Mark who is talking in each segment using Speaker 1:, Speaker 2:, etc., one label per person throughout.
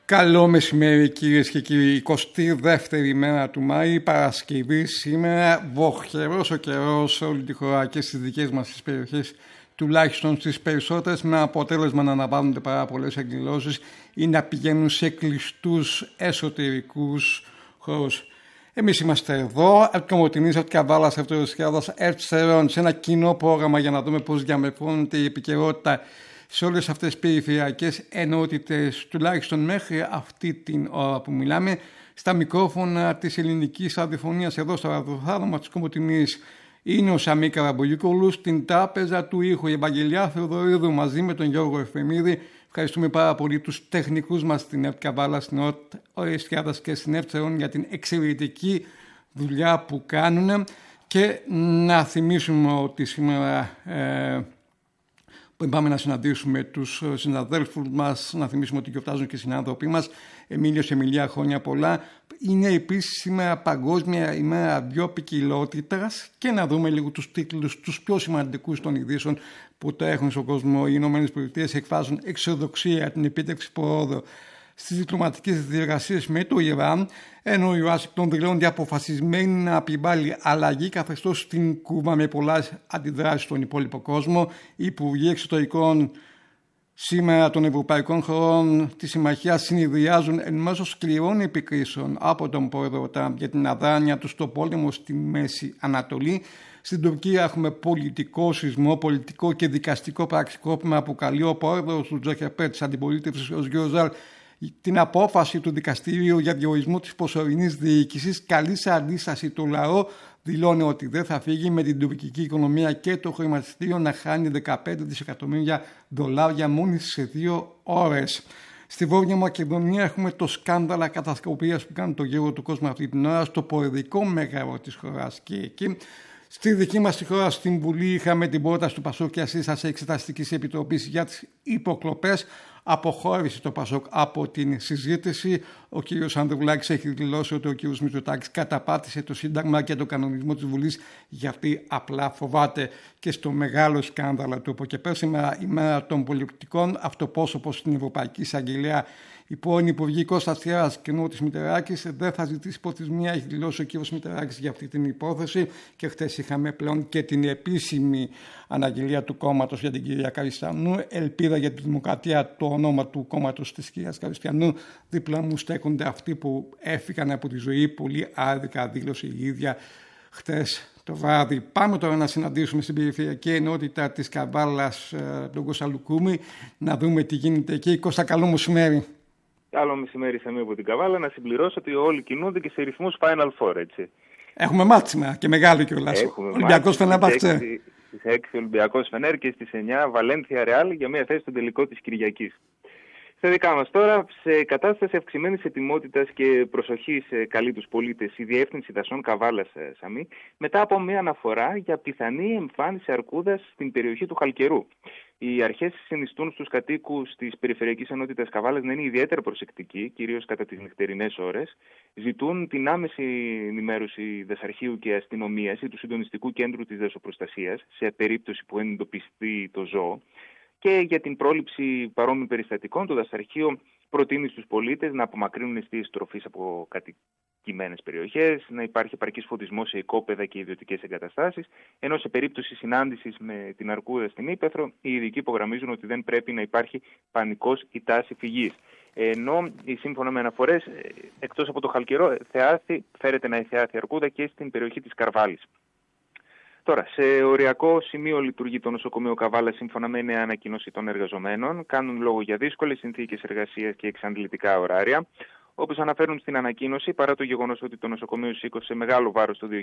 Speaker 1: Καλό μεσημέρι κυρίες και κύριοι. 22η μέρα του Μάη, Παρασκευή σήμερα. Βοχερός ο καιρός σε όλη τη χώρα και στις δικές μας τις περιοχές, τουλάχιστον στις περισσότερες, με αποτέλεσμα να αναβάλλονται πάρα πολλές εκδηλώσεις ή να πηγαίνουν σε κλειστούς εσωτερικούς χώρους. Εμείς είμαστε εδώ, Κομωτινής, από Καβάλας, Αυτοριστιάδας, Ερτσερών, σε ένα κοινό πρόγραμμα για να δούμε πώς διαμορφώνεται η επικαιρότητα σε όλες αυτές τις περιφερειακές ενότητες, τουλάχιστον μέχρι αυτή την ώρα που μιλάμε, στα μικρόφωνα της ελληνικής ραδιοφωνίας εδώ στο ραδιοθάλαμα της Κομωτινής. Είναι ο Σαμί Καραμπογιούκολου, στην τράπεζα του ήχου η Ευαγγελιά Θεοδωρίδου μαζί με τον Γιώργο Εφημίδη. Ευχαριστούμε πάρα πολύ τους τεχνικούς μας στην ΕΡΤ Καβάλα, στην ΕΡΤ Ορεστιάδας και στην Ερτσερών για την εξαιρετική δουλειά που κάνουν. Και να θυμίσουμε ότι σήμερα που πάμε να συναντήσουμε τους συναδέλφους μας, να θυμίσουμε ότι γιορτάζουν και οι συνάνθρωποι μας, Εμίλιος, Εμιλία, χρόνια πολλά. Είναι επίσης σήμερα Παγκόσμια ημέρα βιοποικιλότητας και να δούμε λίγο τους τίτλους, τους πιο σημαντικούς των ειδήσεων που το έχουν στον κόσμο. Οι ΗΠΑ εκφράζουν αισιοδοξία για την επίτευξη προόδου στις διπλωματικές διεργασίες με το Ιράν, ενώ η Ουάσιγκτον δηλώνει αποφασισμένη να επιβάλλει αλλαγή καθεστώς στην Κούβα με πολλές αντιδράσεις στον υπόλοιπο κόσμο. Οι Υπουργοί Εξωτερικών σήμερα των Ευρωπαϊκών χωρών της Συμμαχίας συνεδριάζουν εν μέσω σκληρών επικρίσεων από τον πρόεδρο Τραμπ για την αδράνεια του στο πόλεμο στη Μέση Ανατολή. Στην Τουρκία έχουμε πολιτικό σεισμό, πολιτικό και δικαστικό πραξικόπημα που καλεί ο πρόεδρος του Τζοχερπέ της αντιπολίτευσης, ο Γκιόζαλ, την απόφαση του δικαστηρίου για διορισμό της προσωρινής διοίκησης. Καλή σε αντίσταση του λαό, δηλώνει ότι δεν θα φύγει, με την τουρκική οικονομία και το χρηματιστήριο να χάνει 15 δισεκατομμύρια δολάρια μόλις σε 2 ώρες. Στη Βόρεια Μακεδονία έχουμε το σκάνδαλα κατασκοπίας που κάνει το γύρο του κόσμου αυτή την ώρα στο προεδρικό μέγαρο της χώρας και εκεί. Στη δική μας τη χώρα, στην Βουλή, είχαμε την πρόταση του Πασόκ και σύσταση Εξεταστικής Επιτροπής για τις υποκλοπές. Αποχώρησε το Πασόκ από την συζήτηση. Ο κ. Ανδρουλάκης έχει δηλώσει ότι ο κ. Μητσοτάκης καταπάτησε το Σύνταγμα και το κανονισμό της Βουλής, γιατί απλά φοβάται. Και στο μεγάλο σκάνδαλο του από και πέρα σήμερα, η μέρα των πολιτικών, αυτοπρόσωπος στην Ευρωπαϊκή Εισαγγελέα, η πρώην Υπουργή Κώστας Τιέρας και Νότης Μητεράκης, δεν θα ζητήσει προθεσμία, έχει δηλώσει ο κ. Μητεράκης για αυτή την υπόθεση. Και χτες είχαμε πλέον και την επίσημη αναγγελία του κόμματος για την κυρία Καριστιανού. Ελπίδα για τη Δημοκρατία, το όνομα του κόμματος της κυρίας Καριστιανού. Δίπλα μου στέκονται αυτοί που έφυγαν από τη ζωή. Πολύ άδικα δήλωσε η ίδια χτες το βράδυ. Πάμε τώρα να συναντήσουμε στην περιφερειακή ενότητα της Καβάλας τον Κώστα Λουκούμη, να δούμε τι γίνεται εκεί. Κώστα, καλό μεσημέρι.
Speaker 2: Καλό μεσημέρι, Σαμί, από την Καβάλα. Να συμπληρώσω ότι όλοι κινούνται και σε ρυθμούς Final Four, έτσι.
Speaker 1: Έχουμε μάτς σήμερα και μεγάλο κιόλας. Ολυμπιακός Φενέρμπαχτσε.
Speaker 2: Στις 6 Ολυμπιακός Φενέρ και στις 9 Βαλένθια Ρεάλ για μια θέση στον τελικό της Κυριακής. Στα δικά μας τώρα, σε κατάσταση αυξημένης ετοιμότητας και προσοχής καλεί τους πολίτες η Διεύθυνση Δασών Καβάλας, Σαμί, μετά από μια αναφορά για πιθανή εμφάνιση αρκούδας στην περιοχή του Χαλκερού. Οι αρχές συνιστούν στους κατοίκους της Περιφερειακής Ενότητας Καβάλας να είναι ιδιαίτερα προσεκτικοί, κυρίως κατά τις νυχτερινές ώρες. Ζητούν την άμεση ενημέρωση δασαρχείου και αστυνομίας ή του Συντονιστικού Κέντρου της Δασοπροστασίας σε περίπτωση που εντοπιστεί το ζώο. Και για την πρόληψη παρόμοιων περιστατικών, το δασαρχείο προτείνει στους πολίτες να απομακρύνουν εστίες τροφής από κατοικημένες περιοχές, να υπάρχει επαρκής φωτισμός σε οικόπεδα και ιδιωτικές εγκαταστάσεις, ενώ σε περίπτωση συνάντησης με την αρκούδα στην ύπαιθρο, οι ειδικοί υπογραμμίζουν ότι δεν πρέπει να υπάρχει πανικός ή τάση φυγής. Ενώ, σύμφωνα με αναφορές, εκτός από το Χαλκερό, φέρεται να εθεάθη αρκούδα και στην περιοχή της Καρβάλης. Τώρα, σε οριακό σημείο λειτουργεί το νοσοκομείο Καβάλα σύμφωνα με νέα ανακοίνωση των εργαζομένων. Κάνουν λόγο για δύσκολες συνθήκες εργασίας και εξαντλητικά ωράρια. Όπως αναφέρουν στην ανακοίνωση, παρά το γεγονός ότι το νοσοκομείο σήκωσε μεγάλο βάρος το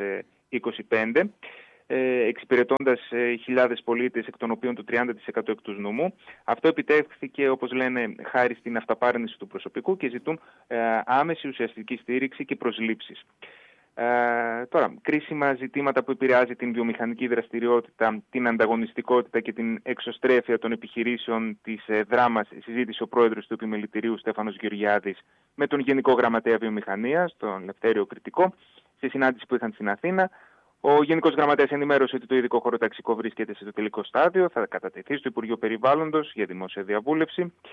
Speaker 2: 2025, εξυπηρετώντας χιλιάδες πολίτες, εκ των οποίων το 30% εκτός νομού. Αυτό επιτεύχθηκε, όπως λένε, χάρη στην αυταπάρνηση του προσωπικού και ζητούν άμεση ουσιαστική στήριξη και προσλήψεις. Τώρα, κρίσιμα ζητήματα που επηρεάζει την βιομηχανική δραστηριότητα, την ανταγωνιστικότητα και την εξωστρέφεια των επιχειρήσεων της δράμας, συζήτησε ο πρόεδρος του Επιμελητηρίου Στέφανος Γεωργιάδης με τον Γενικό Γραμματέα Βιομηχανίας, τον Λευτέριο Κρητικό, σε συνάντηση που είχαν στην Αθήνα. Ο Γενικός Γραμματέας ενημέρωσε ότι το ειδικό χωροταξικό βρίσκεται σε το τελικό στάδιο, θα κατατεθεί στο Υπουργείο Περιβάλλοντος για δημόσια διαβούλευση.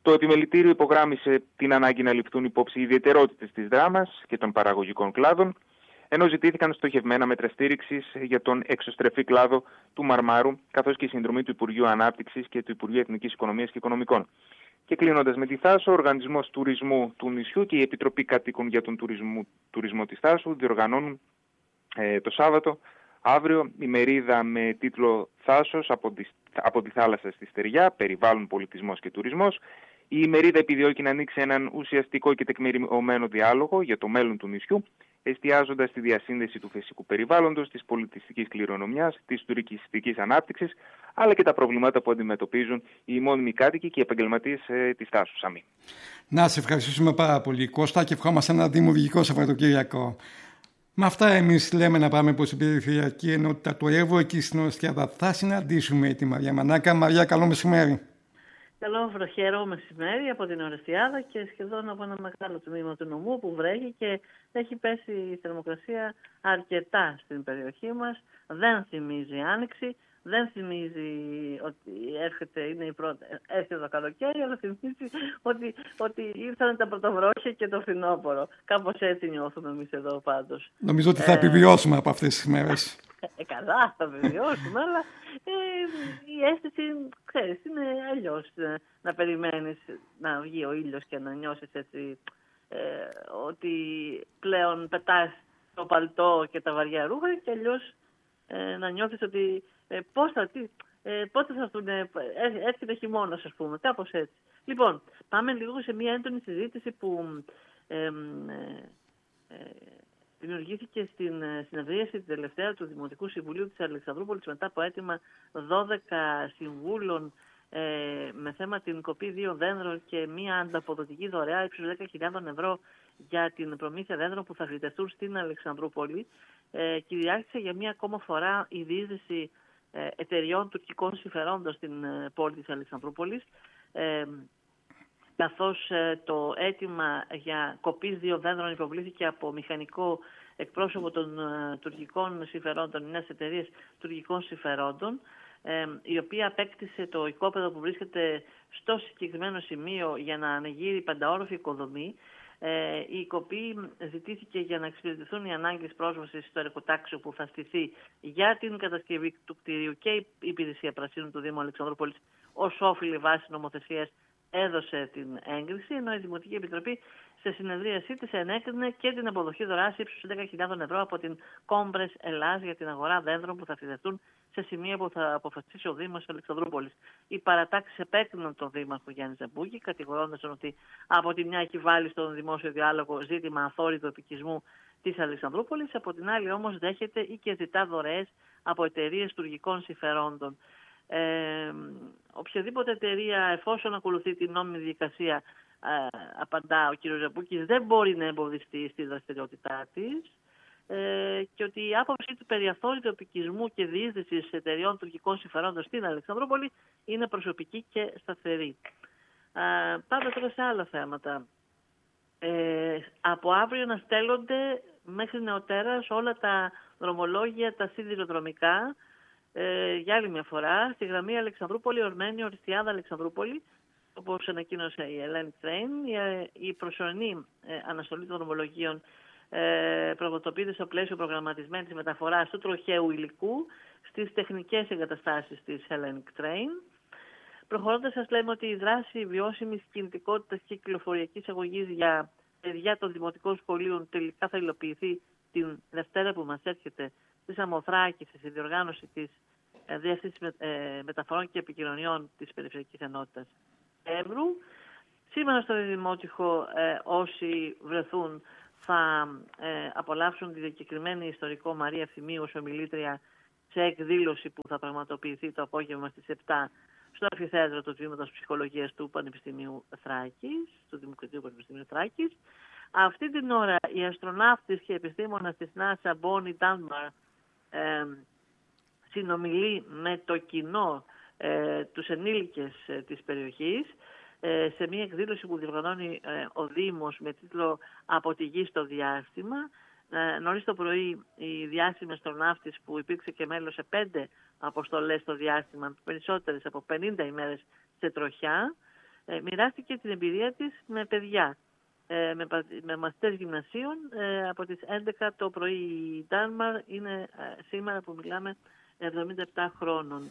Speaker 2: Το επιμελητήριο υπογράμμισε την ανάγκη να ληφθούν υπόψη οι ιδιαιτερότητες της δράμας και των παραγωγικών κλάδων, ενώ ζητήθηκαν στοχευμένα μέτρα στήριξης για τον εξωστρεφή κλάδο του Μαρμάρου, καθώς και η συνδρομή του Υπουργείου Ανάπτυξης και του Υπουργείου Εθνικής Οικονομίας και Οικονομικών. Και κλείνοντας με τη Θάσο, ο Οργανισμός Τουρισμού του νησιού και η Επιτροπή Κατοίκων για τον Τουρισμό της Θάσου διοργανώνουν το Σάββατο, αύριο, ημερίδα με τίτλο «Θάσος από τη θάλασσα στη στεριά, περιβάλλον, πολιτισμός και τουρισμός». Η ημερίδα επιδιώκει να ανοίξει έναν ουσιαστικό και τεκμηριωμένο διάλογο για το μέλλον του νησιού, εστιάζοντας στη διασύνδεση του φυσικού περιβάλλοντος, της πολιτιστικής κληρονομιάς, της τουριστικής ανάπτυξης, αλλά και τα προβλήματα που αντιμετωπίζουν οι μόνιμοι κάτοικοι και οι επαγγελματίες της Θάσου. Σαμί.
Speaker 1: Να σε ευχαριστήσουμε πάρα πολύ, Κώστα, και ευχόμαστε ένα δημιουργικό Σαββατοκύριακο. Με αυτά εμείς λέμε να πάμε προς την περιφερειακή ενότητα του Εύρου, εκεί στην Ορεστιάδα. Θα συναντήσουμε τη Μαρία Μανάκα. Μαρία, καλό μεσημέρι.
Speaker 3: Καλό βροχερό μεσημέρι από την Ορεστιάδα και σχεδόν από ένα μεγάλο τμήμα του νομού που βρέχει και έχει πέσει η θερμοκρασία αρκετά στην περιοχή μας. Δεν θυμίζει άνοιξη, δεν θυμίζει ότι έρχεται το καλοκαίρι, αλλά θυμίζει ότι ήρθαν τα πρωτοβρόχια και το φθινόπωρο. Κάπως έτσι νιώθουμε εμείς εδώ πάντως.
Speaker 1: Νομίζω ότι θα επιβιώσουμε από αυτές τις μέρες.
Speaker 3: Καλά, θα επιβιώσουμε, αλλά η αίσθηση, ξέρεις, είναι αλλιώς να περιμένεις να βγει ο ήλιος και να νιώσεις έτσι ότι πλέον πετάς το παλτό και τα βαριά ρούχα και αλλιώς να νιώθεις ότι πότε θα έρθουν, έρχεται χειμώνας, ας πούμε, κάπως έτσι. Λοιπόν, πάμε λίγο σε μια έντονη συζήτηση που δημιουργήθηκε στην συνεδρίαση την τελευταία του Δημοτικού Συμβουλίου της Αλεξανδρούπολης μετά από αίτημα 12 συμβούλων με θέμα την κοπή 2 δέντρων και μια ανταποδοτική δωρεά ύψους 10.000 ευρώ για την προμήθεια δέντρων που θα φυτευτούν στην Αλεξανδρούπολη. Κυριάρχησε για μια ακόμα φορά η διείσδυση εταιριών τουρκικών συμφερόντων στην πόλη της Αλεξανδρούπολης, καθώς το αίτημα για κοπής 2 δέντρων υποβλήθηκε από μηχανικό εκπρόσωπο των τουρκικών συμφερόντων, μιας εταιρείας τουρκικών συμφερόντων, η οποία απέκτησε το οικόπεδο που βρίσκεται στο συγκεκριμένο σημείο για να ανεγείρει πενταόροφη οικοδομή. Η κοπή ζητήθηκε για να εξυπηρετηθούν οι ανάγκες πρόσβασης στο εργοτάξιο που θα στηθεί για την κατασκευή του κτηρίου και η Υπηρεσία Πρασίνου του Δήμου Αλεξανδρούπολης ως όφιλη βάση νομοθεσίας έδωσε την έγκριση, ενώ η Δημοτική Επιτροπή σε συνεδρίασή της ενέκρινε και την αποδοχή δωρεάς ύψους 10.000 ευρώ από την Κόμπρες Ελλάς για την αγορά δέντρων που θα φυτευτούν σε σημεία που θα αποφασίσει ο Δήμος Αλεξανδρούπολης. Οι παρατάξεις επέκριναν τον Δήμαρχο Γιάννη Ζαμπούκη, κατηγορώντας ότι από τη μια έχει βάλει στον δημόσιο διάλογο ζήτημα αθόρυτου επικισμού της Αλεξανδρούπολης, από την άλλη όμως δέχεται ή και ζητά δωρεές από εταιρείες τουρκικών συμφερόντων. Οποιαδήποτε εταιρεία, εφόσον ακολουθεί την νόμιμη διαδικασία, απαντά ο κ. Ζαμπούκης, δεν μπορεί να εμποδιστεί στη δραστηριότητά της, και ότι η άποψη του περί αθόρυτου επικισμού και διείσδυσης εταιρεών τουρκικών συμφερόντων στην Αλεξανδρούπολη είναι προσωπική και σταθερή. Πάμε τώρα σε άλλα θέματα. Από αύριο να στέλνονται μέχρι νεοτέρας όλα τα δρομολόγια, τα σιδηροδρομικά, για άλλη μια φορά, στη γραμμή Αλεξανδρούπολη, Ορμένη, Ορεστιάδα, Αλεξανδρούπολη, όπως ανακοίνωσε η Hellenic Train. Η προσωρινή αναστολή των δρομολογίων πραγματοποιείται στο πλαίσιο προγραμματισμένης μεταφοράς του τροχαίου υλικού στις τεχνικές εγκαταστάσεις της Hellenic Train. Προχωρώντας, σας λέμε ότι η δράση βιώσιμης κινητικότητας και κυκλοφοριακής αγωγής για παιδιά των δημοτικών σχολείων τελικά θα υλοποιηθεί την Δευτέρα που μας έρχεται στη Σαμοθράκη, στη διοργάνωση της Διεύθυνσης Μεταφορών και Επικοινωνιών της Περιφερειακής Ενότητας Εύρου. Σήμερα στο Δημότυχο όσοι βρεθούν θα απολαύσουν τη διακεκριμένη ιστορικό Μαρία Ευθυμίου ως ομιλήτρια σε εκδήλωση που θα πραγματοποιηθεί το απόγευμα στις 7 στο Αμφιθέατρο του Τμήματος Ψυχολογίας του Πανεπιστημίου Θράκης, του Δημοκρατικού Πανεπιστημίου Θράκης. Αυτή την ώρα η αστροναύτης και επιστήμονας της NASA, Bonnie Dunbar, συνομιλεί με το κοινό, τους ενήλικες της περιοχής, σε μια εκδήλωση που διοργανώνει ο Δήμος με τίτλο «Από τη γη στο διάστημα». Νωρίς το πρωί η διάσημη αστροναύτης που υπήρξε και μέλος σε 5 αποστολές στο διάστημα, περισσότερες από 50 ημέρες σε τροχιά, Μοιράστηκε την εμπειρία της με παιδιά, με μαθητές γυμνασίων από τις 11 το πρωί. Η Ντάνμαρ είναι σήμερα που μιλάμε 77 χρόνων.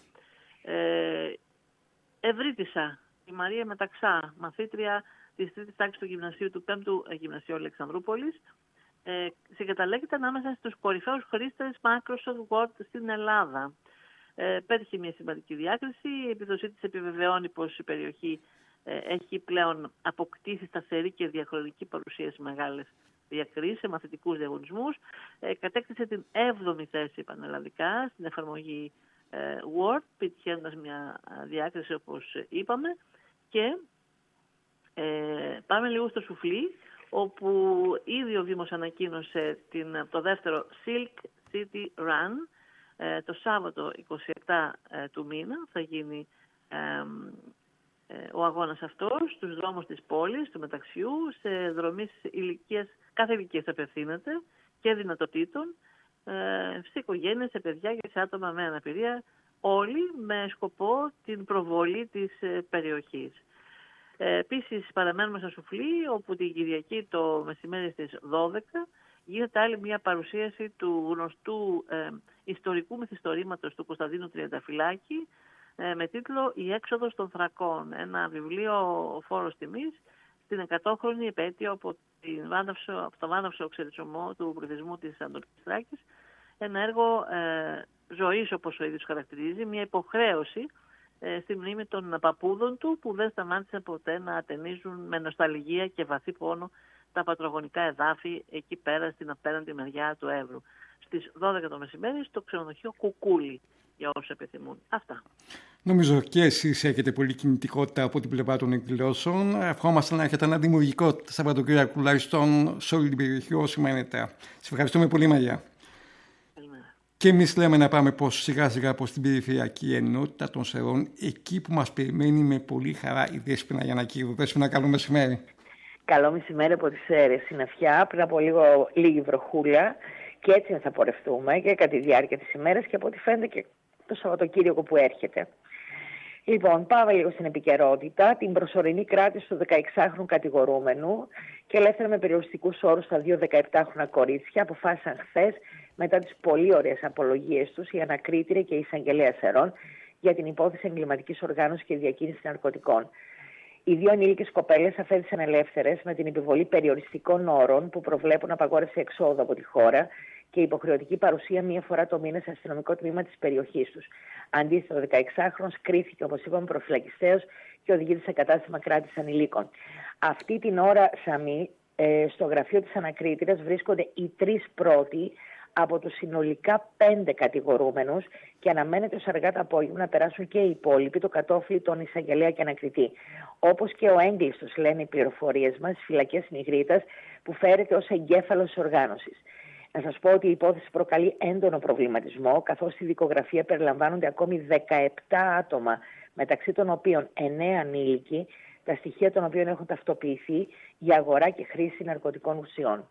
Speaker 3: Ευρύτισσα, η Μαρία Μεταξά, μαθήτρια της 3ης τάξης του γυμνασίου του 5ου Γυμνασίου Αλεξανδρούπολης, συγκαταλέγεται ανάμεσα στους κορυφαίους χρήστες Microsoft Word στην Ελλάδα. Πέτυχε μια σημαντική διάκριση. Η επίδοσή της επιβεβαιώνει πως η περιοχή έχει πλέον αποκτήσει σταθερή και διαχρονική παρουσία σε μεγάλες διακρίσεις, σε μαθητικούς διαγωνισμούς. Κατέκτησε την 7η θέση πανελλαδικά στην εφαρμογή Word, πετυχαίνοντας μια διάκριση όπως είπαμε. Και πάμε λίγο στο σουφλί, όπου ήδη ο Δήμος ανακοίνωσε το δεύτερο Silk City Run. Το Σάββατο 27 του μήνα θα γίνει ο αγώνας αυτός στους δρόμους της πόλης, του Μεταξιού, σε δρομείς κάθε ηλικίας απευθύνεται και δυνατοτήτων, σε οικογένειες, σε παιδιά και σε άτομα με αναπηρία, όλοι με σκοπό την προβολή της περιοχής. Επίσης παραμένουμε στο σουφλί, όπου την Κυριακή το μεσημέρι στις 12 γίνεται άλλη μια παρουσίαση του γνωστού ιστορικού μυθιστορήματος του Κωνσταντίνου Τριανταφυλάκη με τίτλο «Η έξοδος των Θρακών», ένα βιβλίο φόρος τιμής στην 100χρονη επέτειο από το βάναυσο ξεριτσωμό του πληθυσμού της Ανατολικής Θράκης, ένα έργο ζωής, όπως ο ίδιος χαρακτηρίζει, μια υποχρέωση στη μνήμη των παππούδων του, που δεν σταμάτησαν ποτέ να ατενίζουν με νοσταλγία και βαθύ πόνο τα πατρογονικά εδάφη εκεί πέρα στην απέναντι μεριά του Εύρου. Στις 12 το μεσημέρι στο ξενοδοχείο Κουκούλη, για όσους επιθυμούν. Αυτά.
Speaker 1: Νομίζω και εσείς έχετε πολλή κινητικότητα από την πλευρά των εκδηλώσεων. Ευχόμαστε να έχετε ένα δημιουργικό Σαββατοκύριακο τουλάχιστον σε όλη την περιοχή όσο μένετε. Σας ευχαριστούμε πολύ, Μαρία. Και εμείς λέμε να πάμε σιγά σιγά προς την περιφερειακή ενότητα των Σερών, εκεί που μας περιμένει με πολύ χαρά η Δέσποινα Γιαννακίδου. Δέσποινα, καλό μεσημέρι.
Speaker 4: Καλό μεσημέρι από τις Σέρρες, συννεφιά, πριν από λίγη βροχούλα, και έτσι θα πορευτούμε και κατά τη διάρκεια της ημέρας και από ό,τι φαίνεται και το Σαββατοκύριακο που έρχεται. Λοιπόν, πάμε λίγο στην επικαιρότητα. Την προσωρινή κράτηση του 16χρονου κατηγορούμενου και ελεύθερα με περιοριστικούς όρους στα 2 17χρονα κορίτσια αποφάσισαν χθες, μετά τις πολύ ωραίες απολογίες τους, η ανακρίτρια και η εισαγγελέα Σερών για την υπόθεση εγκληματικής οργάνωσης και διακίνησης ναρκωτικών. Οι 2 ανήλικες κοπέλες αφέθησαν ελεύθερες με την επιβολή περιοριστικών όρων που προβλέπουν απαγόρευση εξόδου από τη χώρα και υποχρεωτική παρουσία 1 φορά το μήνα σε αστυνομικό τμήμα της περιοχής τους. Αντίθετα, ο 16χρονος κρίθηκε, όπως είπαμε, προφυλακιστέως και οδηγείται σε κατάστημα κράτησης ανηλίκων. Αυτή την ώρα, Σαμή, στο γραφείο της ανακρίτριας βρίσκονται οι 3 πρώτοι από τους συνολικά 5 κατηγορούμενους και αναμένεται ως αργά το απόγευμα να περάσουν και οι υπόλοιποι το κατόφλι των εισαγγελέα και ανακριτή. Όπως και ο έγκλειστος, λένε οι πληροφορίες μας, στις φυλακές Νιγρίτας, που φέρεται ως εγκέφαλος της οργάνωσης. Να σας πω ότι η υπόθεση προκαλεί έντονο προβληματισμό, καθώς στη δικογραφία περιλαμβάνονται ακόμη 17 άτομα, μεταξύ των οποίων 9 ανήλικοι, τα στοιχεία των οποίων έχουν ταυτοποιηθεί για αγορά και χρήση ναρκωτικών ουσιών.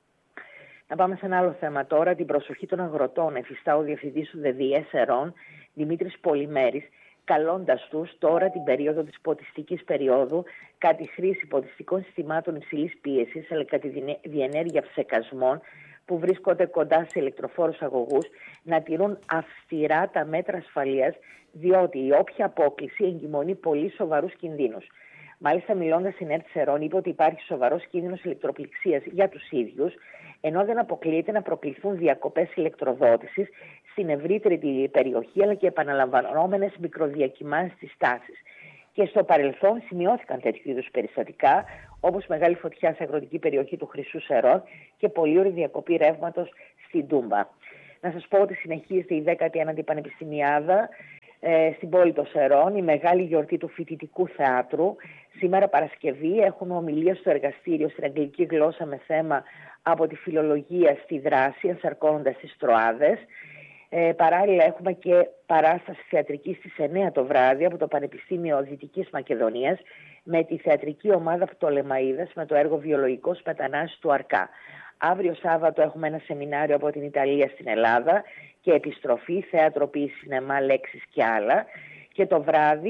Speaker 4: Να πάμε σε ένα άλλο θέμα τώρα, την προσοχή των αγροτών. Εφιστά ο διευθυντής του ΔΔΕ Σερών, Δημήτρης Πολυμέρης, καλώντας τους τώρα την περίοδο της ποτιστικής περίοδου κατά τη χρήση ποτιστικών συστημάτων υψηλής πίεσης, αλλά κατά τη διενέργεια ψεκασμών που βρίσκονται κοντά σε ηλεκτροφόρους αγωγούς, να τηρούν αυστηρά τα μέτρα ασφαλείας, διότι η όποια απόκληση εγκυμονεί πολύ σοβαρούς κινδύνους. Μάλιστα, μιλώντας στην ΕΡΤ Σερών, είπε ότι υπάρχει σοβαρός κίνδυνος ηλεκτροπληξίας για τους ίδιους, ενώ δεν αποκλείεται να προκληθούν διακοπές ηλεκτροδότησης στην ευρύτερη περιοχή, αλλά και επαναλαμβανόμενες μικροδιακοιμάνσεις της τάσης. Και στο παρελθόν σημειώθηκαν τέτοιου είδους περιστατικά, όπως μεγάλη φωτιά σε αγροτική περιοχή του Χρυσού Σερών και πολύωρη διακοπή ρεύματος στην Τούμπα. Να σας πω ότι συνεχίζεται η 19η Πανεπιστημιάδα στην πόλη των Σερών, η μεγάλη γιορτή του φοιτητικού θεάτρου. Σήμερα Παρασκευή έχουμε ομιλία στο εργαστήριο στην αγγλική γλώσσα με θέμα από τη φιλολογία στη δράση, ενσαρκώνοντας τις Τροάδες. Παράλληλα έχουμε και παράσταση θεατρική στις 9 το βράδυ από το Πανεπιστήμιο Δυτικής Μακεδονίας με τη θεατρική ομάδα Πτολεμαΐδας με το έργο «Βιολογικός μετανάστης» του Αρκά. Αύριο Σάββατο έχουμε ένα σεμινάριο από την Ιταλία στην Ελλάδα και επιστροφή, θέατρο, ποίηση, σινεμά, λέξεις και άλλα. Και το βράδυ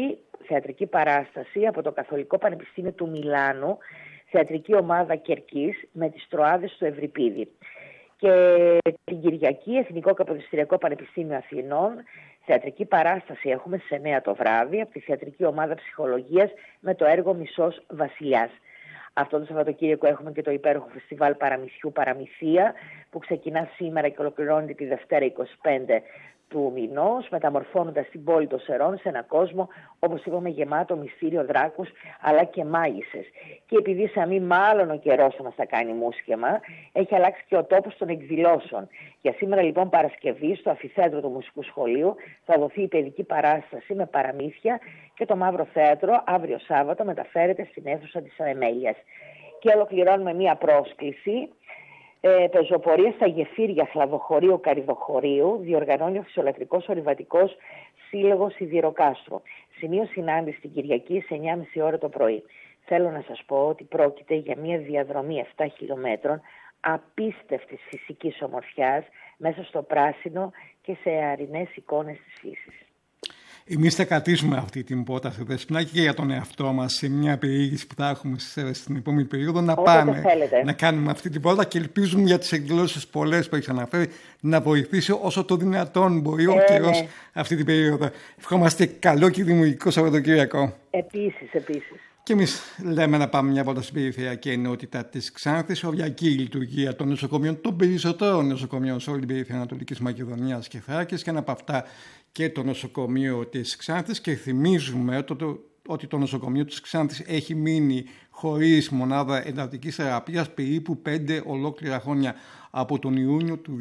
Speaker 4: θεατρική παράσταση από το Καθολικό Πανεπιστήμιο του Μιλάνου, θεατρική ομάδα Κερκής με τις Τροάδες του Ευρυπίδη. Και την Κυριακή, Εθνικό Καποδιστριακό Πανεπιστήμιο Αθηνών, θεατρική παράσταση έχουμε στις 9 το βράδυ από τη θεατρική ομάδα Ψυχολογίας με το έργο Μισός Βασιλιάς. Αυτό το Σαββατοκύριακο έχουμε και το υπέροχο φεστιβάλ Παραμυθιού Παραμυθία, που ξεκινά σήμερα και ολοκληρώνεται τη Δευτέρα 25 του μηνός, μεταμορφώνοντας την πόλη των Σερών σε έναν κόσμο, όπως είπαμε, γεμάτο μυστήριο, δράκους αλλά και μάγισσες. Και επειδή σαμί μάλλον ο καιρός θα μας τα κάνει μουσκεμα, έχει αλλάξει και ο τόπος των εκδηλώσεων. Για σήμερα λοιπόν Παρασκευή στο Αμφιθέατρο του Μουσικού Σχολείου θα δοθεί η παιδική παράσταση με παραμύθια και το Μαύρο Θέατρο αύριο Σάββατο μεταφέρεται στην αίθουσα της Αεμέλειας. Και ολοκληρώνουμε μία πρόσκληση. Πεζοπορία στα γεφύρια Χλαδοχωρίου Καριδοχωρίου διοργανώνει ο Φυσιολατρικός Ορειβατικός Σύλλογος Σιδηροκάστρου. Σημείο συνάντηση την Κυριακή σε 9.30 ώρα το πρωί. Θέλω να σας πω ότι πρόκειται για μια διαδρομή 7 χιλιόμετρων απίστευτης φυσικής ομορφιάς μέσα στο πράσινο και σε αρινές εικόνες της φύσης.
Speaker 1: Εμείς θα κρατήσουμε αυτή την πρόταση, Δεσπινάκη, και για τον εαυτό μας σε μια περιήγηση που θα έχουμε στην επόμενη περίοδο να πάμε να κάνουμε αυτή την πρόταση και ελπίζουμε για τις εκδηλώσεις πολλές που έχεις αναφέρει να βοηθήσει όσο το δυνατόν μπορεί ο καιρός αυτή την περίοδο. Ευχόμαστε καλό και δημιουργικό Σαββατοκύριακο. Επίσης. Και εμείς λέμε να πάμε μια βόλτα στην περιφερειακή ενότητα της Ξάνθης, οριακή λειτουργία των νοσοκομείων, των περισσότερων νοσοκομείων σε όλη την περιφέρεια Ανατολικής Μακεδονίας και Θράκης, και ένα από αυτά και το νοσοκομείο της Ξάνθης. Και θυμίζουμε ότι το νοσοκομείο της Ξάνθης έχει μείνει χωρίς μονάδα εντατικής θεραπείας περίπου 5 ολόκληρα χρόνια από τον Ιούνιο του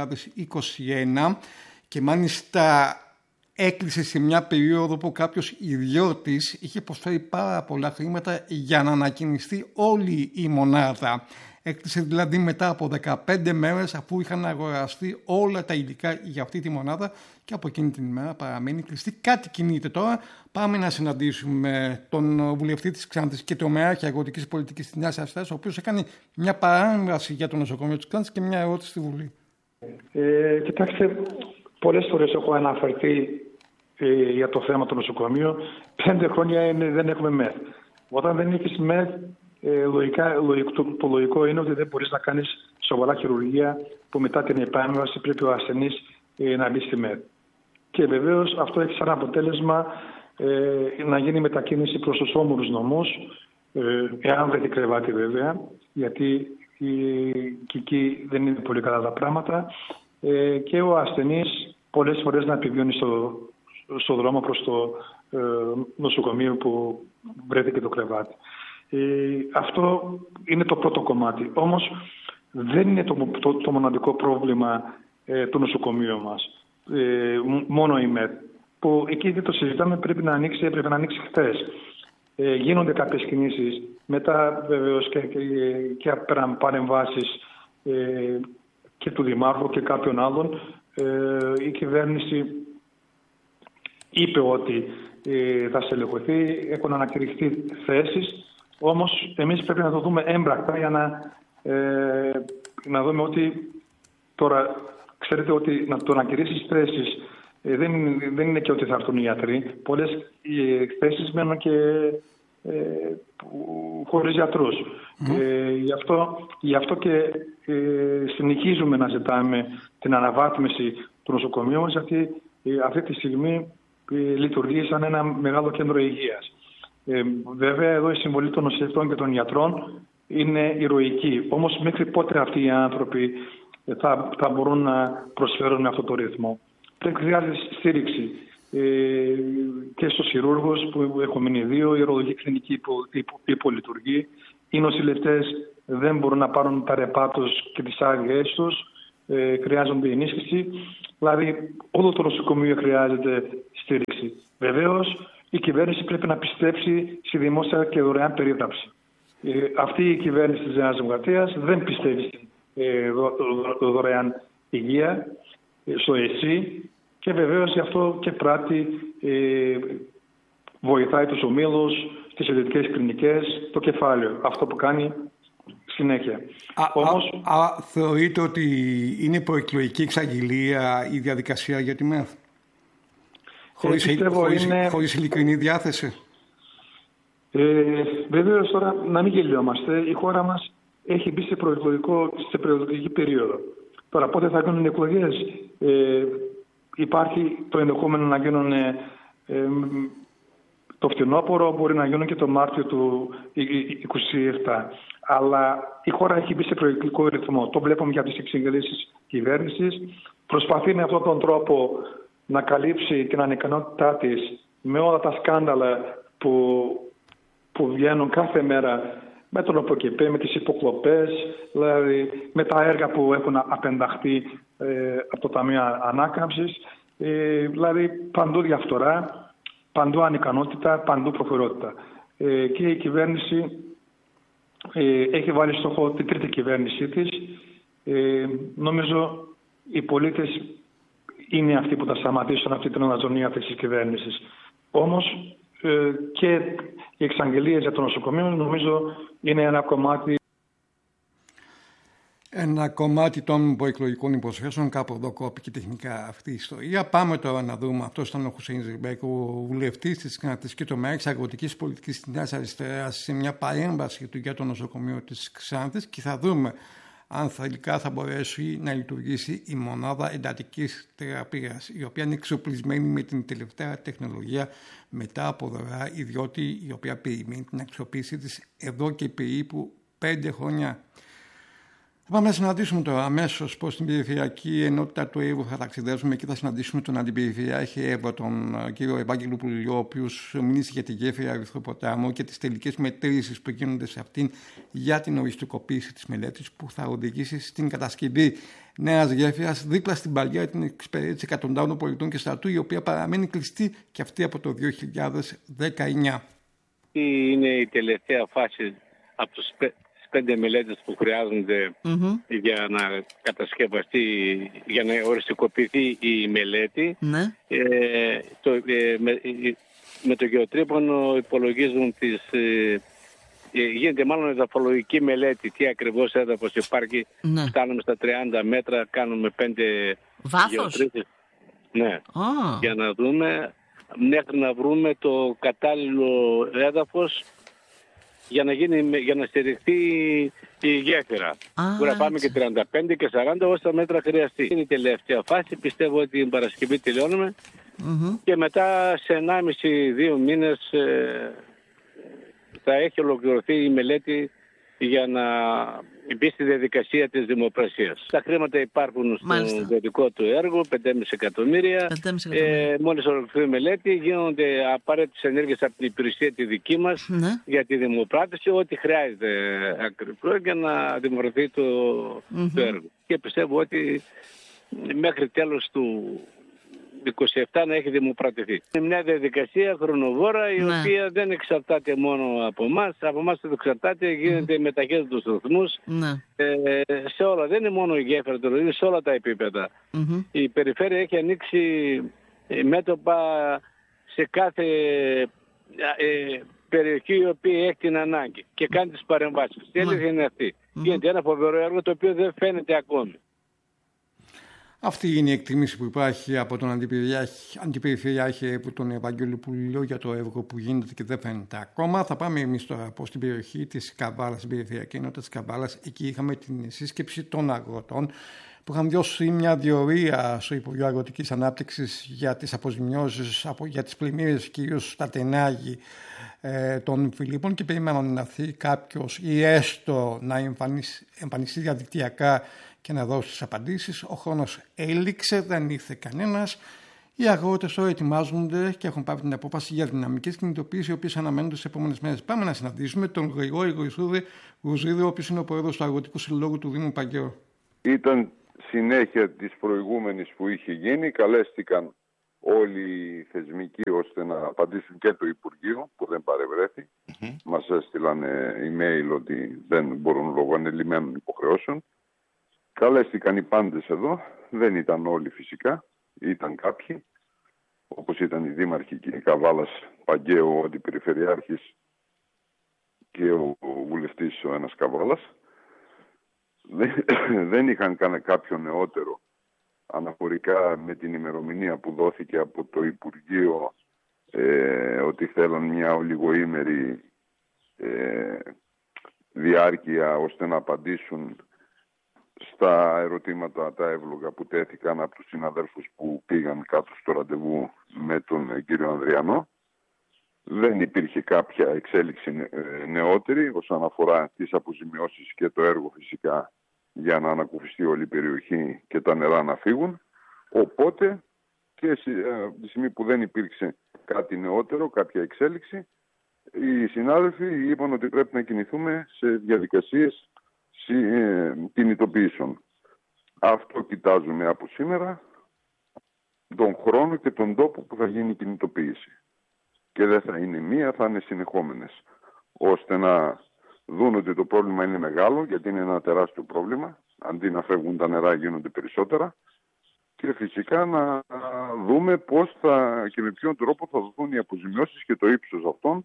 Speaker 1: 2021, και μάλιστα έκλεισε σε μια περίοδο που κάποιος ιδιώτης είχε προσφέρει πάρα πολλά χρήματα για να ανακοινιστεί όλη η μονάδα. Έκλεισε δηλαδή μετά από 15 μέρες αφού είχαν αγοραστεί όλα τα υλικά για αυτή τη μονάδα, και από εκείνη την ημέρα παραμένει κλειστή. Κάτι κινείται τώρα. Πάμε να συναντήσουμε τον βουλευτή της Ξάνθης και τομεάρχη αγροτικής πολιτικής της Νέας Αριστεράς, ο οποίος έκανε μια παρέμβαση για το νοσοκομείο της Ξάνθης και μια ερώτηση στη Βουλή.
Speaker 5: Κοιτάξτε, πολλές φορές έχω αναφερθεί για το θέμα του νοσοκομείου. 5 χρόνια δεν έχουμε ΜΕΘ. Όταν δεν έχεις ΜΕΘ, το λογικό είναι ότι δεν μπορείς να κάνεις σοβαρά χειρουργία που μετά την επέμβαση πρέπει ο ασθενής να μπει στη ΜΕΘ. Και βεβαίως αυτό έχει σαν αποτέλεσμα να γίνει μετακίνηση προς τους όμορους νομούς, εάν βρεθεί κρεβάτι βέβαια, γιατί και εκεί δεν είναι πολύ καλά τα πράγματα, και ο ασθενής πολλές φορές να επιβιώνει στο δρόμο προς το νοσοκομείο που βρέθηκε το κρεβάτι. Αυτό είναι το πρώτο κομμάτι. Όμως δεν είναι το μοναδικό πρόβλημα του νοσοκομείου μας. Μόνο η ΜΕΘ, που εκεί δεν το συζητάμε, έπρεπε να ανοίξει χθες. Γίνονται κάποιες κινήσεις, μετά βεβαίως και παρεμβάσεις και του Δημάρχου και κάποιων άλλων. Η κυβέρνηση είπε ότι θα στελεχωθεί, έχουν ανακηρυχθεί θέσεις, όμως εμείς πρέπει να το δούμε έμπρακτα για να δούμε ότι τώρα, ξέρετε ότι να το ανακηρύσεις θέσεις δεν είναι και ότι θα έρθουν οι γιατροί. Πολλές θέσεις μένουν και χωρίς γιατρούς. Γι' αυτό και συνεχίζουμε να ζητάμε την αναβάθμιση του νοσοκομείου μας, γιατί αυτή τη στιγμή λειτουργεί σαν ένα μεγάλο κέντρο υγείας. Βέβαια εδώ η συμβολή των νοσηλευτών και των γιατρών είναι ηρωική. Όμως μέχρι πότε αυτοί οι άνθρωποι θα μπορούν να προσφέρουν με αυτό το ρυθμό? Χρειάζεται στήριξη και στους χειρούργους που έχουν μείνει 2, η ορολογική κλινική υπολειτουργεί, οι νοσηλευτές δεν μπορούν να πάρουν τα ρεπά τους και τις άδειές τους, χρειάζονται ενίσχυση. Δηλαδή όλο το νοσοκομείο χρειάζεται στήριξη. Βεβαίως η κυβέρνηση πρέπει να πιστέψει στη δημόσια και δωρεάν περίθαλψη. Αυτή η κυβέρνηση της Νέας Δημοκρατίας δεν πιστεύει στη δωρεάν υγεία, στο ΕΣΥ, και βεβαίως γι' αυτό και πράττει, βοηθάει τους ομίλους, τις ιδιωτικές κλινικές, το κεφάλαιο. Αυτό που κάνει συνέχεια. Όμως,
Speaker 1: θεωρείτε ότι είναι προεκλογική εξαγγελία η διαδικασία για τη ΜΕΘ? Χωρίς ειλικρινή διάθεση.
Speaker 5: Βεβαίως τώρα να μην γελιόμαστε. Η χώρα μας έχει μπει σε προεκλογική περίοδο. Τώρα πότε θα γίνουν εκλογές, υπάρχει το ενδεχόμενο να γίνουν το φθινόπωρο, μπορεί να γίνουν και το Μάρτιο του 2027. Αλλά η χώρα έχει μπει σε προεκλογικό ρυθμό. Το βλέπουμε για τις εξεγγελίσεις κυβέρνησης. Προσπαθεί με αυτόν τον τρόπο να καλύψει την ανικανότητά της με όλα τα σκάνδαλα που βγαίνουν κάθε μέρα, με τον ΟΠΟΚΕΠΕ, με τις υποκλοπές, δηλαδή με τα έργα που έχουν απενταχθεί από το Ταμείο Ανάκαμψης. Δηλαδή παντού διαφθορά, παντού ανικανότητα, παντού προχωρότητα. Και η κυβέρνηση έχει βάλει στόχο την τρίτη κυβέρνησή της. Νομίζω οι πολίτες είναι αυτοί που θα σταματήσουν αυτή την αναζωνία της κυβέρνησης. Όμως και οι εξαγγελίες για το νοσοκομείο νομίζω είναι ένα κομμάτι.
Speaker 1: Ένα κομμάτι των προεκλογικών υποσχέσεων, κάπου εδώ κόπηκε τεχνικά αυτή η ιστορία. Πάμε τώρα να δούμε. Αυτό ήταν ο Χουσέιν Ζιρμπέκ, ο βουλευτής της Κρατικής και τομέας αγροτικής πολιτικής της Νέας Αριστεράς, σε μια παρέμβαση του για το νοσοκομείο της Ξάνθης, και θα δούμε αν τελικά θα μπορέσει να λειτουργήσει η μονάδα εντατικής θεραπείας, η οποία είναι εξοπλισμένη με την τελευταία τεχνολογία μετά από δωρεά ιδιώτη, η οποία περιμένει την αξιοποίησή της εδώ και περίπου 5 χρόνια. Θα πάμε να συναντήσουμε τώρα αμέσως πως στην περιφερειακή ενότητα του Εύρου θα ταξιδέψουμε και θα συναντήσουμε τον αντιπεριφερειάρχη Εύρου, τον κύριο Ευάγγελο Πουληλιό, ο οποίος μίλησε για τη γέφυρα Ερυθροποτάμου και τις τελικές μετρήσεις που γίνονται σε αυτήν για την οριστικοποίηση της μελέτης που θα οδηγήσει στην κατασκευή νέας γέφυρας δίπλα στην παλιά την εξυπηρέτηση εκατοντάδων πολιτών και στρατού, η οποία παραμένει κλειστή και αυτή από το 2019.
Speaker 6: Είναι η τελευταία φάση από τους 5 μελέτες που χρειάζονται για να κατασκευαστεί, για να οριστικοποιηθεί η μελέτη.
Speaker 7: Ναι.
Speaker 6: Με το γεωτρύπανο υπολογίζουν γίνεται μάλλον εδαφολογική μελέτη, τι ακριβώς έδαφος υπάρχει.
Speaker 7: Ναι.
Speaker 6: Φτάνουμε στα 30 μέτρα, κάνουμε 5 γεωτρύπες. Ναι, για να δούμε, μέχρι να βρούμε το κατάλληλο έδαφος για να στηριχθεί η γέφυρα. Μπορεί να πάμε και 35 και 40 όσα μέτρα χρειαστεί. Είναι η τελευταία φάση. Πιστεύω ότι την Παρασκευή τελειώνουμε και μετά σε 1,5-2 μήνες θα έχει ολοκληρωθεί η μελέτη για να μπει στη διαδικασία της δημοπρασίας. Τα χρήματα υπάρχουν στο δοτικό του έργο, 5,5 εκατομμύρια. Μόλις ολοκληρωθεί η μελέτη, γίνονται απαραίτητες ενέργειες από την υπηρεσία τη δική μας για τη δημοπράτηση, ό,τι χρειάζεται ακριβώς για να δημοπρατηθεί το έργο. Και πιστεύω ότι μέχρι τέλος του 27 να έχει δημοπρατηθεί. Είναι μια διαδικασία χρονοβόρα η οποία δεν εξαρτάται μόνο από εμάς. Από εμάς δεν εξαρτάται, γίνεται με ταχύτητους ρυθμούς. Σε όλα. Δεν είναι μόνο η γέφυρα, είναι σε όλα τα επίπεδα. Η περιφέρεια έχει ανοίξει μέτωπα σε κάθε περιοχή η οποία έχει την ανάγκη και κάνει τις παρεμβάσεις. Η αλήθεια είναι αυτή. Γίνεται ένα φοβερό έργο το οποίο δεν φαίνεται ακόμη.
Speaker 1: Αυτή είναι η εκτίμηση που υπάρχει από τον αντιπεριφερειάρχη τον Ευάγγελο Πουληλιό για το έργο που γίνεται και δεν φαίνεται ακόμα. Θα πάμε εμείς τώρα από στην περιοχή της Καβάλας, στην περιφερειακή ενότητα της Καβάλας. Εκεί είχαμε την σύσκεψη των αγροτών που είχαν δώσει μια διορία στο Υπουργείο Αγροτικής Ανάπτυξης για τις αποζημιώσεις, για τις πλημμύρες κυρίως στα τενάγη των Φιλίππων, και περιμέναν να έρθει κάποιος ή έστω να εμφανιστεί διαδικτυακά και να δώσει τις απαντήσεις. Ο χρόνος έληξε, δεν ήρθε κανένας. Οι αγρότες τώρα ετοιμάζονται και έχουν πάρει την απόφαση για δυναμικές κινητοποίησεις, οι οποίες αναμένονται στις επόμενες μέρες. Πάμε να συναντήσουμε τον Γρηγόρη Γουζίδη, ο οποίος είναι ο πρόεδρος του Αγροτικού Συλλόγου του Δήμου Παγκαίου.
Speaker 8: Ήταν συνέχεια της προηγούμενης που είχε γίνει. Καλέστηκαν όλοι οι θεσμικοί ώστε να απαντήσουν και το Υπουργείο που δεν παρευρέθη. Μας έστειλαν email ότι δεν μπορούν λόγω ανελημμένων υποχρεώσεων. Καλέστηκαν οι πάντες εδώ, δεν ήταν όλοι φυσικά, ήταν κάποιοι, όπως ήταν οι δήμαρχοι και η Καβάλας, Παγκαίου, ο αντιπεριφερειάρχης και ο βουλευτής ο ένας Καβάλας. Δεν είχαν κάποιο νεότερο αναφορικά με την ημερομηνία που δόθηκε από το Υπουργείο ότι θέλουν μια ολιγοήμερη διάρκεια ώστε να απαντήσουν στα ερωτήματα τα εύλογα που τέθηκαν από τους συναδέλφους που πήγαν κάτω στο ραντεβού με τον κύριο Ανδριανό. Δεν υπήρχε κάποια εξέλιξη νεότερη όσον αφορά τις αποζημιώσεις και το έργο φυσικά για να ανακουφιστεί όλη η περιοχή και τα νερά να φύγουν. Οπότε και από τη στιγμή που δεν υπήρξε κάτι νεότερο, κάποια εξέλιξη, οι συνάδελφοι είπαν ότι πρέπει να κινηθούμε σε διαδικασίες κινητοποιήσεων. Αυτό κοιτάζουμε από σήμερα, τον χρόνο και τον τόπο που θα γίνει η κινητοποίηση. Και δεν θα είναι μία, θα είναι συνεχόμενες, ώστε να δουν ότι το πρόβλημα είναι μεγάλο, γιατί είναι ένα τεράστιο πρόβλημα. Αντί να φεύγουν τα νερά γίνονται περισσότερα. Και φυσικά να δούμε πώς και με ποιον τρόπο θα δοθούν οι αποζημιώσεις και το ύψος αυτών,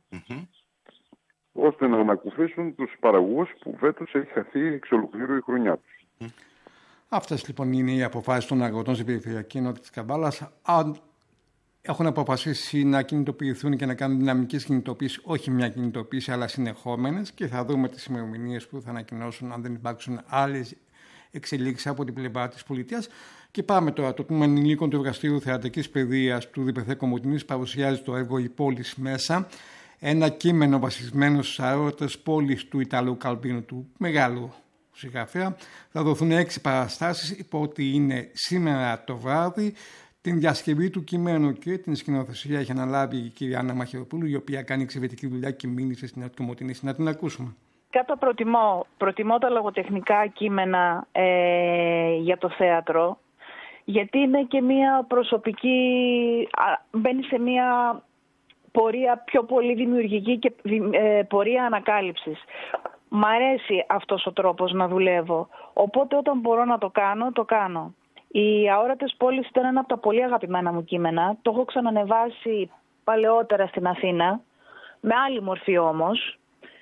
Speaker 8: ώστε να ανακουφίσουν τους παραγωγούς που φέτος έχει χαθεί εξ ολοκλήρου η χρονιά τους.
Speaker 1: Αυτές λοιπόν είναι οι αποφάσεις των αγροτών στην περιφερειακή ενότητα της Καβάλας. Έχουν αποφασίσει να κινητοποιηθούν και να κάνουν δυναμικές κινητοποίησεις, όχι μια κινητοποίηση, αλλά συνεχόμενες, και θα δούμε τις ημερομηνίες που θα ανακοινώσουν αν δεν υπάρξουν άλλες εξελίξεις από την πλευρά της πολιτείας. Και πάμε τώρα. Το Τμήμα Ενηλίκων του Εργαστηρίου Θεατρικής Παιδείας του ΔΠΘ Κομοτηνής παρουσιάζει το έργο «Η πόλης μέσα». Ένα κείμενο βασισμένο στους αρώτες πόλης του Ιταλού Καλβίνου, του μεγάλου συγγραφέα. Θα δοθούν 6 παραστάσεις, υπό ότι είναι σήμερα το βράδυ. Την διασκευή του κειμένου και την σκηνοθεσία έχει αναλάβει η κυρία Άννα Μαχαιροπούλου, η οποία κάνει εξαιρετική δουλειά και μίλησε στην Νέα Κομοτηνή. Να την ακούσουμε.
Speaker 7: Προτιμώ τα λογοτεχνικά κείμενα για το θέατρο, γιατί είναι και μια προσωπική, μπαίνει σε μια πορεία πιο πολύ δημιουργική και πορεία ανακάλυψης. Μ' αρέσει αυτός ο τρόπος να δουλεύω, οπότε όταν μπορώ να το κάνω, το κάνω. Οι αόρατες πόλεις ήταν ένα από τα πολύ αγαπημένα μου κείμενα. Το έχω ξανανεβάσει παλαιότερα στην Αθήνα, με άλλη μορφή όμως,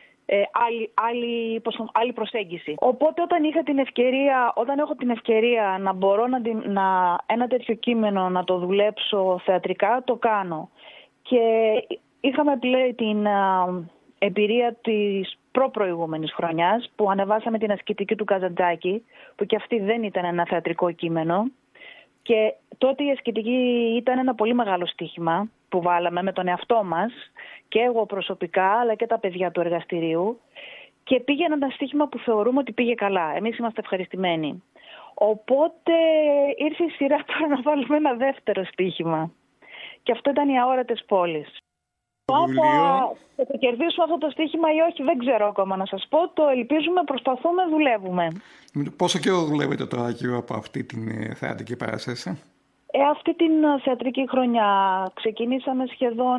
Speaker 7: άλλη προσέγγιση. Οπότε όταν έχω την ευκαιρία να μπορώ ένα τέτοιο κείμενο να το δουλέψω θεατρικά, το κάνω. Και είχαμε πλέον την εμπειρία της προπροηγούμενης χρονιάς που ανεβάσαμε την ασκητική του Καζαντζάκη, που και αυτή δεν ήταν ένα θεατρικό κείμενο, και τότε η ασκητική ήταν ένα πολύ μεγάλο στοίχημα που βάλαμε με τον εαυτό μας, και εγώ προσωπικά αλλά και τα παιδιά του εργαστηρίου, και πήγε ένα στοίχημα που θεωρούμε ότι πήγε καλά. Εμείς είμαστε ευχαριστημένοι. Οπότε ήρθε η σειρά τώρα να βάλουμε ένα δεύτερο στοίχημα, και αυτό ήταν οι αόρατες πόλεις. Θα το κερδίσουμε αυτό το στοίχημα ή όχι, δεν ξέρω ακόμα να σας πω. Το ελπίζουμε, προσπαθούμε, δουλεύουμε.
Speaker 1: Πόσο καιρό δουλεύετε τώρα γύρω από αυτή την θεατρική παράσταση?
Speaker 7: Αυτή την θεατρική χρονιά ξεκινήσαμε σχεδόν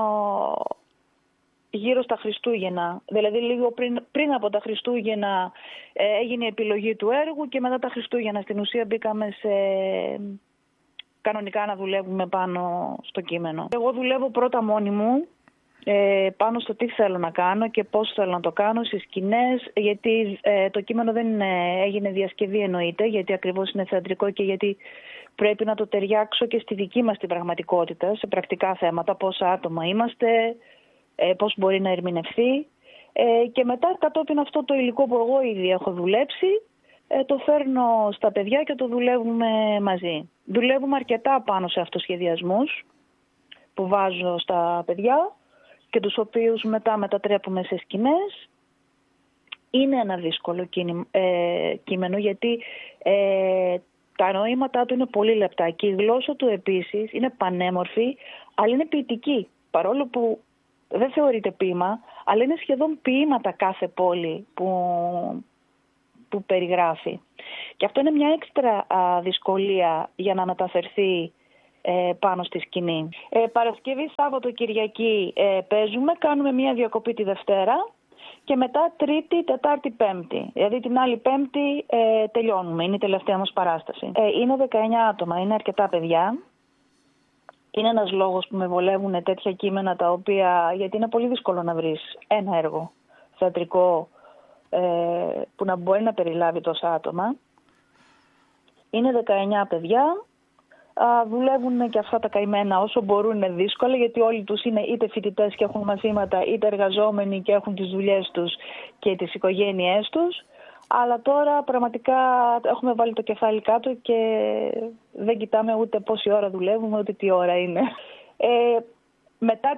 Speaker 7: γύρω στα Χριστούγεννα. Δηλαδή λίγο πριν από τα Χριστούγεννα έγινε η επιλογή του έργου, και μετά τα Χριστούγεννα στην ουσία μπήκαμε κανονικά να δουλεύουμε πάνω στο κείμενο. Εγώ δουλεύω πρώτα μόνη μου πάνω στο τι θέλω να κάνω και πώς θέλω να το κάνω, στις σκηνές, γιατί το κείμενο δεν έγινε διασκευή, εννοείται, γιατί ακριβώς είναι θεατρικό και γιατί πρέπει να το ταιριάξω και στη δική μας την πραγματικότητα, σε πρακτικά θέματα, πόσα άτομα είμαστε, πώς μπορεί να ερμηνευθεί, και μετά κατόπιν αυτό το υλικό που εγώ ήδη έχω δουλέψει, το φέρνω στα παιδιά και το δουλεύουμε μαζί. Δουλεύουμε αρκετά πάνω σε αυτοσχεδιασμούς που βάζω στα παιδιά και τους οποίους μετά μετατρέπουμε σε σκηνές. Είναι ένα δύσκολο κείμενο, γιατί τα νοήματά του είναι πολύ λεπτά και η γλώσσα του επίσης είναι πανέμορφη, αλλά είναι ποιητική. Παρόλο που δεν θεωρείται ποίημα, αλλά είναι σχεδόν ποίηματα κάθε πόλη που περιγράφει. Και αυτό είναι μια έξτρα δυσκολία για να μεταφερθεί πάνω στη σκηνή. Παρασκευή, Σάββατο, Κυριακή παίζουμε, κάνουμε μια διακοπή τη Δευτέρα και μετά Τρίτη, Τετάρτη, Πέμπτη. Δηλαδή την άλλη Πέμπτη τελειώνουμε, είναι η τελευταία μας παράσταση. Είναι 19 άτομα, είναι αρκετά παιδιά. Είναι ένας λόγος που με βολεύουν τέτοια κείμενα τα οποία, γιατί είναι πολύ δύσκολο να βρεις ένα έργο θεατρικό που να μπορεί να περιλάβει τόσα άτομα. Είναι 19 παιδιά. Δουλεύουν και αυτά τα καημένα όσο μπορούν, είναι δύσκολα, γιατί όλοι τους είναι είτε φοιτητές και έχουν μαθήματα, είτε εργαζόμενοι και έχουν τις δουλειές τους και τις οικογένειές τους. Αλλά τώρα πραγματικά έχουμε βάλει το κεφάλι κάτω και δεν κοιτάμε ούτε πόση ώρα δουλεύουμε, ούτε τι ώρα είναι. Μετά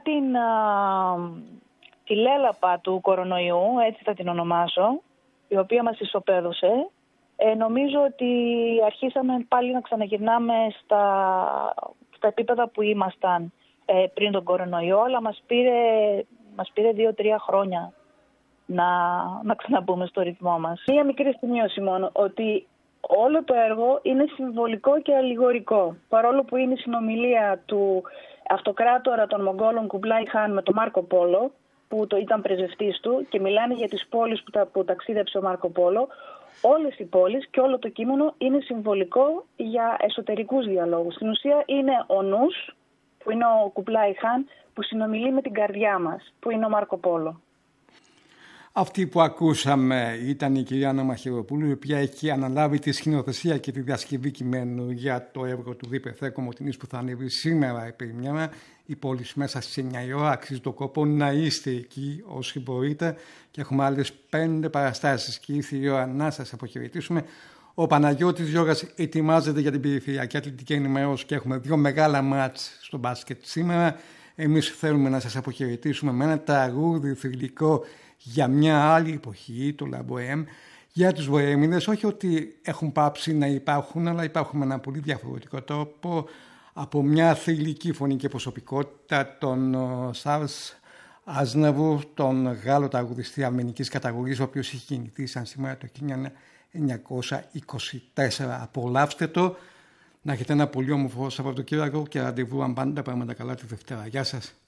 Speaker 7: τη λέλαπα του κορονοϊού, έτσι θα την ονομάσω, η οποία μας ισοπαίδωσε, νομίζω ότι αρχίσαμε πάλι να ξαναγυρνάμε στα επίπεδα που ήμασταν πριν τον κορονοϊό, αλλά μας πήρε 2-3 χρόνια να ξαναμπούμε στο ρυθμό μας. Μία μικρή σημείωση μόνο, ότι όλο το έργο είναι συμβολικό και αλληγορικό. Παρόλο που είναι η συνομιλία του αυτοκράτορα των Μογγόλων Κουμπλάι Χάν με τον Μάρκο Πόλο, που ήταν πρεσβευτής του, και μιλάνε για τις πόλεις που ταξίδεψε ο Μάρκο Πόλο, όλες οι πόλεις και όλο το κείμενο είναι συμβολικό για εσωτερικούς διαλόγους. Στην ουσία είναι ο νους, που είναι ο Κουμπλάι Χάν, που συνομιλεί με την καρδιά μας, που είναι ο Μάρκο Πόλο.
Speaker 1: Αυτή που ακούσαμε ήταν η κυρία Άννα Μαχαιροπούλου, η οποία έχει αναλάβει τη σκηνοθεσία και τη διασκευή κειμένου για το έργο του Δήπε Κομοτηνής, που θα ανέβει σήμερα επί μια. Η πόλη μέσα στις 9 η ώρα, αξίζει το κόπο να είστε εκεί όσοι μπορείτε, και έχουμε άλλες 5 παραστάσεις και ήρθε η ώρα να σας αποχαιρετήσουμε. Ο Παναγιώτης Γιώργας ετοιμάζεται για την περιφερειακή αθλητική ενημέρωση και έχουμε 2 μεγάλα μάτς στο μπάσκετ σήμερα. Εμείς θέλουμε να σας αποχαιρετήσουμε με ένα τραγούδι θρυλικό για μια άλλη εποχή, το La Bohème, για τους Βοέμιδες. Όχι ότι έχουν πάψει να υπάρχουν, αλλά υπάρχουν με ένα πολύ διαφορετικό τρόπο, από μια θρυλική φωνή και προσωπικότητα, τον Σάρς Αζναβού, τον Γάλλο τραγουδιστή αρμενικής καταγωγής, ο οποίος είχε γεννηθεί σαν σήμερα το 1924. Απολαύστε το, να έχετε ένα πολύ όμορφο Σαββατοκύριακο και ραντεβού αν πάνε τα πράγματα καλά τη Δευτέρα. Γεια σας.